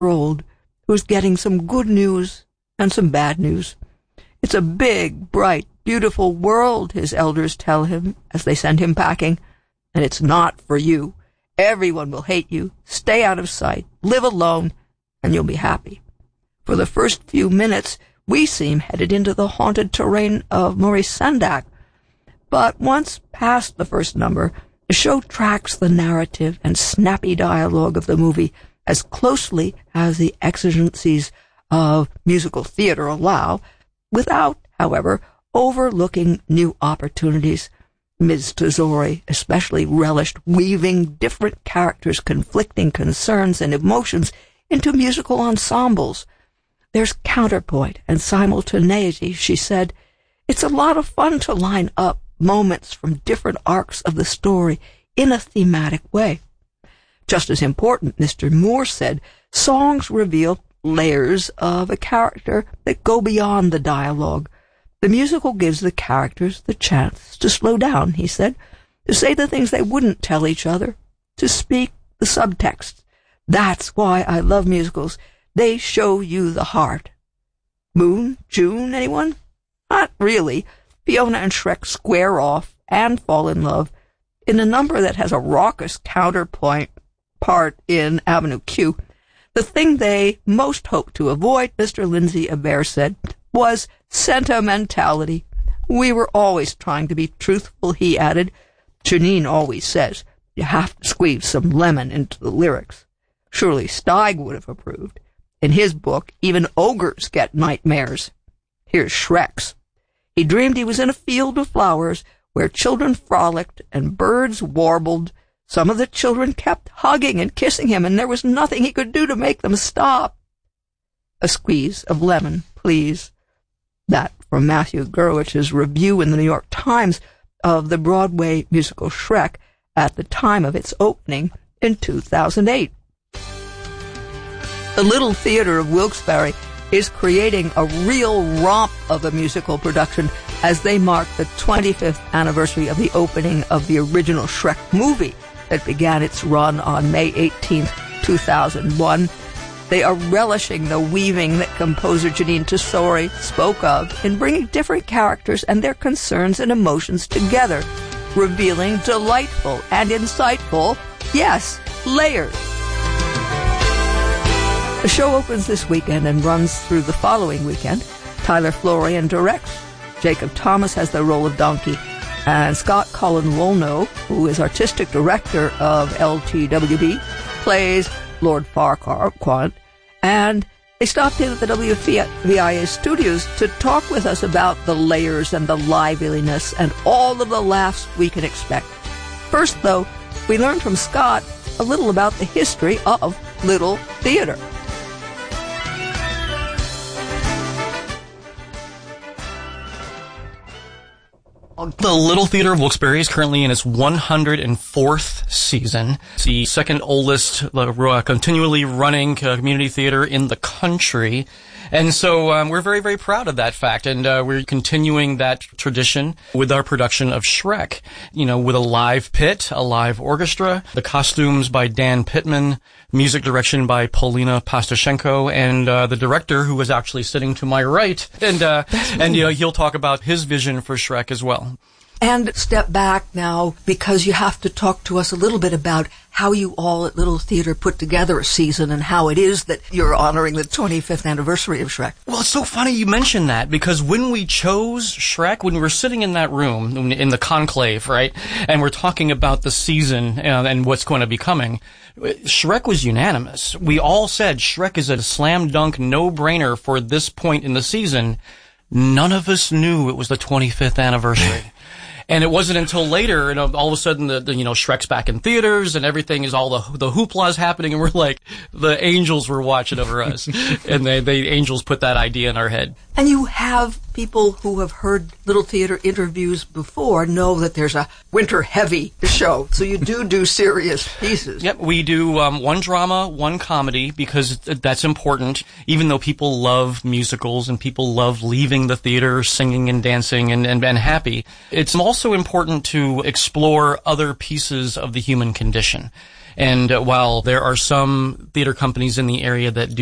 old who's getting some good news and some bad news. It's a big, bright, beautiful world, his elders tell him as they send him packing, and it's not for you. Everyone will hate you. Stay out of sight. Live alone, and you'll be happy. For the first few minutes, we seem headed into the haunted terrain of Maurice Sendak. But once past the first number, the show tracks the narrative and snappy dialogue of the movie as closely as the exigencies of musical theater allow, without, however, overlooking new opportunities. Ms. Tesori especially relished weaving different characters' conflicting concerns and emotions into musical ensembles. There's counterpoint and simultaneity, she said. It's a lot of fun to line up moments from different arcs of the story in a thematic way. Just as important, Mr. Moore said, songs reveal layers of a character that go beyond the dialogue. The musical gives the characters the chance to slow down, he said, to say the things they wouldn't tell each other, to speak the subtext. That's why I love musicals. They show you the heart. Moon? June? Anyone? Not really. Fiona and Shrek square off and fall in love in a number that has a raucous counterpoint part in Avenue Q. The thing they most hoped to avoid, Mr. Lindsay Abaire said, was sentimentality. We were always trying to be truthful, he added. Janine always says, you have to squeeze some lemon into the lyrics. Surely Steig would have approved. In his book, even ogres get nightmares. Here's Shrek's. He dreamed he was in a field of flowers where children frolicked and birds warbled. Some of the children kept hugging and kissing him, and there was nothing he could do to make them stop. A squeeze of lemon, please. That from Matthew Gurwich's review in the New York Times of the Broadway musical Shrek at the time of its opening in 2008. The Little Theatre of Wilkes-Barre is creating a real romp of a musical production as they mark the 25th anniversary of the opening of the original Shrek movie that began its run on May 18th, 2001. They are relishing the weaving that composer Janine Tesori spoke of in bringing different characters and their concerns and emotions together, revealing delightful and insightful, yes, layers. The show opens this weekend and runs through the following weekend. Tyler Florian directs. Jacob Thomas has the role of Donkey. And Scott Cullen Wolno, who is artistic director of LTWB, plays Lord Farquaad. And they stopped in at the WVIA studios to talk with us about the layers and the liveliness and all of the laughs we can expect. First, though, we learned from Scott a little about the history of Little Theater. The Little Theatre of Wilkes-Barre is currently in its 104th season. It's the second oldest continually running community theater in the country. And so we're very, very proud of that fact. And we're continuing that tradition with our production of Shrek, with a live pit, a live orchestra, the costumes by Dan Pittman, music direction by Paulina Pastashenko, and the director, who was actually sitting to my right. And he'll talk about his vision for Shrek as well. And step back now, because you have to talk to us a little bit about how you all at Little Theatre put together a season and how it is that you're honoring the 25th anniversary of Shrek. Well, it's so funny you mention that, because when we chose Shrek, when we were sitting in that room, in the conclave, right, and we're talking about the season and what's going to be coming, Shrek was unanimous. We all said Shrek is a slam dunk no-brainer for this point in the season. None of us knew it was the 25th anniversary. And it wasn't until later, all of a sudden, the Shrek's back in theaters and everything is all the hoopla is happening, and we're like, the angels were watching over us. And the angels put that idea in our head. And you have people who have heard Little Theatre interviews before know that there's a winter-heavy show. So you do serious pieces. Yep, we do one drama, one comedy, because that's important, even though people love musicals and people love leaving the theater singing and dancing and happy. It's also important to explore other pieces of the human condition. And while there are some theater companies in the area that